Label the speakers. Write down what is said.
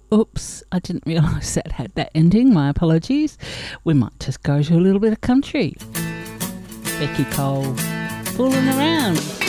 Speaker 1: Oops, I didn't realise that had that ending. My apologies. We might just go to a little bit of country. Becky Cole, fooling around.